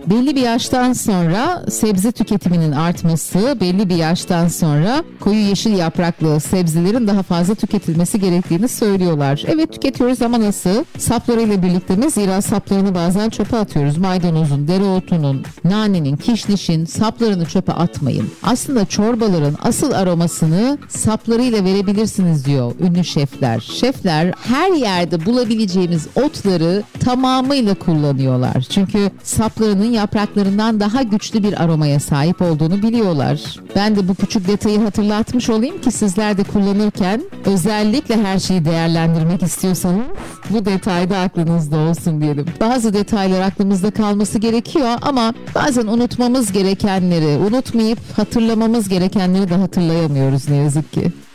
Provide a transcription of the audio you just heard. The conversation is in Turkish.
Belli bir yaştan sonra sebze tüketiminin artması, belli bir yaştan sonra koyu yeşil yapraklı sebzelerin daha fazla tüketilmesi gerektiğini söylüyorlar. Evet, tüketiyoruz ama nasıl? Saplarıyla birlikte mi? Zira saplarını bazen çöpe atıyoruz. Maydanozun, dereotunun, nanenin, kişnişin saplarını çöpe atmayın. Aslında çorbaların asıl aromasını saplarıyla verebilirsiniz diyor ünlü şefler. Şefler her yerde bulabileceğimiz otları tamamıyla kullanıyorlar. Çünkü saplarının yapraklarından daha güçlü bir aromaya sahip olduğunu biliyorlar. Ben de bu küçük detayı hatırlatmış olayım ki sizler de kullanırken özellikle her şeyi değerlendirmek istiyorsanız bu detay da aklınızda olsun diyelim. Bazı detaylar aklımızda kalması gerekiyor ama bazen unutmamız gerekenleri unutmayıp hatırlamamız gerekenleri de hatırlayamıyoruz ne yazık ki.